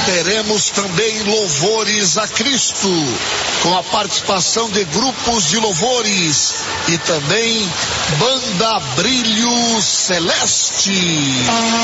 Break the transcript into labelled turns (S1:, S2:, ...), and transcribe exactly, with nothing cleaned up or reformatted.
S1: teremos também louvores a Cristo, com a participação de grupos de louvores e também Banda Brilho Celeste.